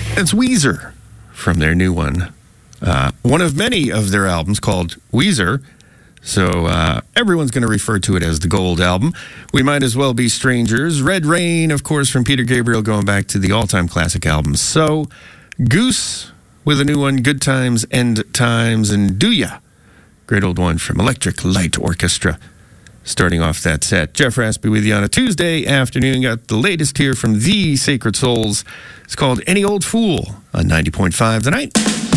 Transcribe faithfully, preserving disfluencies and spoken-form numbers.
It's Weezer from their new one. Uh, one of many of their albums called Weezer. So uh, everyone's going to refer to it as the Gold Album. We Might As Well Be Strangers. Red Rain, of course, from Peter Gabriel, going back to the all-time classic albums. So Goose with a new one, Good Times, End Times, and Do Ya? Great old one from Electric Light Orchestra. Starting off that set. Jeff Raspy with you on a Tuesday afternoon. Got the latest here from The Sacred Souls. It's called Any Old Fool on ninety point five The Night.